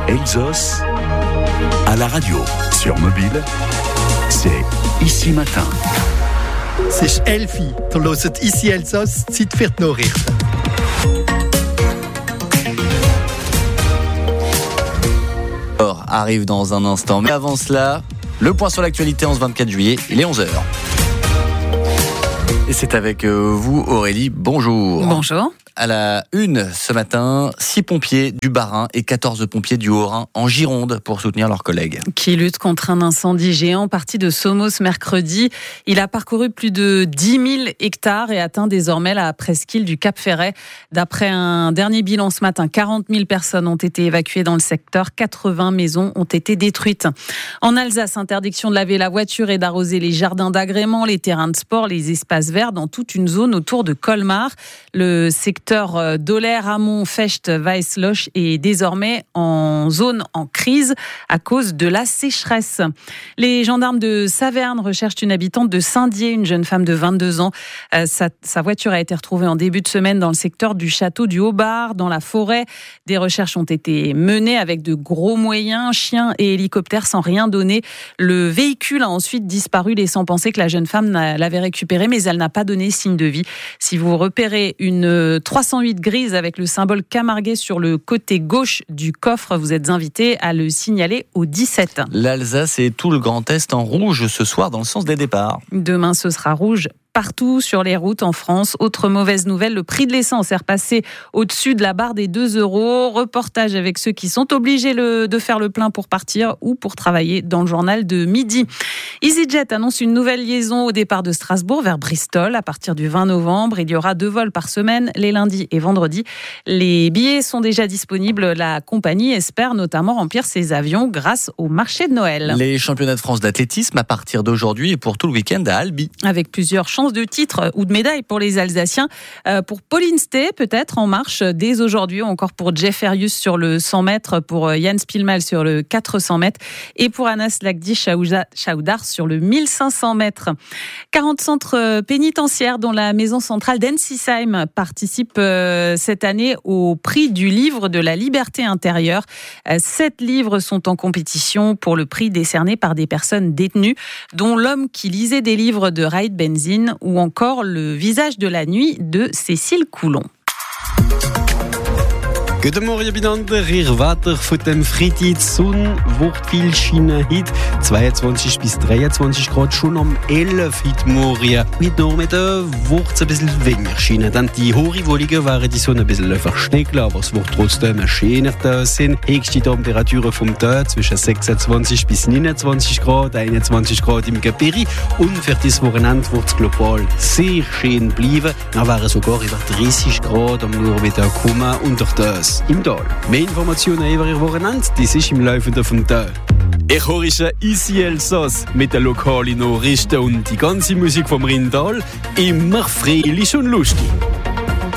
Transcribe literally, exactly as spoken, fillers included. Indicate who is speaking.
Speaker 1: Elsos à la radio, sur mobile, c'est Ici Matin.
Speaker 2: C'est Elfi, du hört Ici Elsos, Zeit für die Nachrichten.
Speaker 3: Or arrive dans un instant, mais avant cela, le point sur l'actualité en ce vingt-quatre juillet, il est onze heures. Et c'est avec vous Aurélie, bonjour.
Speaker 4: Bonjour.
Speaker 3: À la une ce matin, six pompiers du Bas-Rhin et quatorze pompiers du Haut-Rhin en Gironde pour soutenir leurs collègues.
Speaker 4: Qui luttent contre un incendie géant parti de Somos mercredi. Il a parcouru plus de dix mille hectares et atteint désormais la presqu'île du Cap Ferret. D'après un dernier bilan ce matin, quarante mille personnes ont été évacuées dans le secteur, quatre-vingts maisons ont été détruites. En Alsace, interdiction de laver la voiture et d'arroser les jardins d'agrément, les terrains de sport, les espaces verts dans toute une zone autour de Colmar. Le secteur Doller, Amont, Fecht, Weißloch est désormais en zone en crise à cause de la sécheresse. Les gendarmes de Saverne recherchent une habitante de Saint-Dié, une jeune femme de vingt-deux ans. Euh, sa, sa voiture a été retrouvée en début de semaine dans le secteur du château du Haut-Bar, dans la forêt. Des recherches ont été menées avec de gros moyens, chiens et hélicoptères sans rien donner. Le véhicule a ensuite disparu, laissant penser que la jeune femme l'avait récupéré, mais elle n'a pas donné signe de vie. Si vous repérez une trois cent huit grise avec le symbole Camarguais sur le côté gauche du coffre, vous êtes invité à le signaler au dix-sept.
Speaker 3: L'Alsace et tout le Grand Est en rouge ce soir dans le sens des départs.
Speaker 4: Demain, ce sera rouge partout sur les routes en France. Autre mauvaise nouvelle, le prix de l'essence est repassé au-dessus de la barre des deux euros. Reportage avec ceux qui sont obligés le, de faire le plein pour partir ou pour travailler dans le journal de midi. EasyJet annonce une nouvelle liaison au départ de Strasbourg vers Bristol à partir du vingt novembre. Il y aura deux vols par semaine, les lundis et vendredis. Les billets sont déjà disponibles. La compagnie espère notamment remplir ses avions grâce au marché de Noël.
Speaker 3: Les championnats de France d'athlétisme à partir d'aujourd'hui et pour tout le week-end à Albi.
Speaker 4: Avec plusieurs chances de titres ou de médailles pour les Alsaciens. Euh, pour Pauline Stey, peut-être en marche dès aujourd'hui, ou encore pour Jeff Ferius sur le cent mètres, pour Jan Spielmal sur le quatre cents mètres et pour Anas Lagdi Chaoudar sur le mille cinq cents mètres. quarante centres pénitentiaires dont la maison centrale d'Ensisheim participe euh, cette année au prix du livre de la liberté intérieure. Euh, sept livres sont en compétition pour le prix décerné par des personnes détenues, dont L'homme qui lisait des livres de Raïd Benzine ou encore Le visage de la nuit de Cécile Coulon.
Speaker 5: Guten Morgen miteinander, ihr Wetter von dem Freitag. Die Sonne wird viel scheinen heute. zweiundzwanzig bis dreiundzwanzig Grad schon am elf heute Morgen. Heute Nachmittag wird es ein bisschen weniger scheinen. Dann die hohen Wolken werden die Sonne ein bisschen verstecken, aber es wird trotzdem schöner da sein. Höchste Temperaturen vom Tag zwischen sechsundzwanzig bis neunundzwanzig Grad, einundzwanzig Grad im Gebirge. Und für dieses Wochenende wird es global sehr schön bleiben. Dann wären sogar über dreißig Grad am Nachmittag kommen und durch das im Tal. Mehr Informationen über Ihr Wochenende, das ist im Laufe vom Tag. Ich höre Ici Elsos mit den lokalen Nachrichten und die ganze Musik vom Rheintal. Immer fröhlich und lustig.